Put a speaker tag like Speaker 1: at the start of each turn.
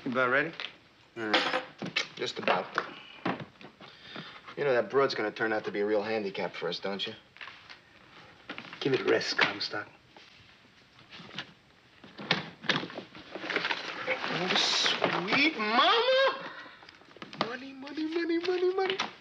Speaker 1: You about ready?
Speaker 2: Just about. You know that broad's gonna turn out to be a real handicap for us, don't you?
Speaker 1: Give it rest, Comstock.
Speaker 2: Oh, sweet mama! Money, money, money, money, money.